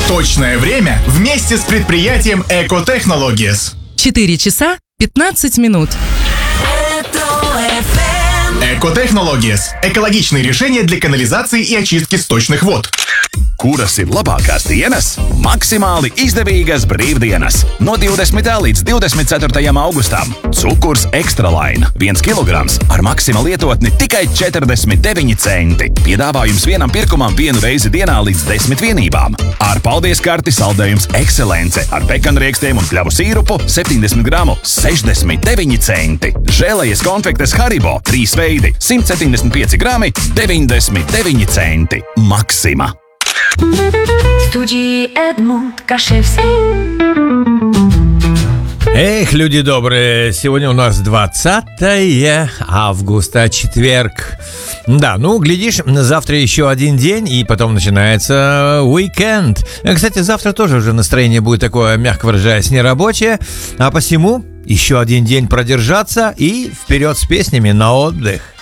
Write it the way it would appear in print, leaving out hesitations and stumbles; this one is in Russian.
Точное время вместе с предприятием Eco Technologies. 4 часа 15 минут. Eco Technologies – экологичные решения для канализации и очистки сточных вод. Kuras ir labākās dienas? Maksimāli izdevīgas brīvdienas. No 20. līdz 24. augustam. Cukurs Extraline 1 kg ar Maxima lietotni tikai 49 centi. Piedāvājums vienam pirkumam vienu reizi dienā līdz 10 vienībām. Ar paldies karti saldējums Excelence ar pekanriekstiem un kļavu sīrupu 70 gramu 69 centi. Žēlējies konfektes Haribo 3 veidi 175 grami 99 centi. Maxima. В студии Эдмунд Кашевский. Эх, люди добрые, сегодня у нас 20 августа, четверг. Да, глядишь, завтра еще один день, и потом начинается уикенд. Кстати, завтра тоже уже настроение будет такое, мягко выражаясь, нерабочее. А посему еще один день продержаться и вперед с песнями на отдых.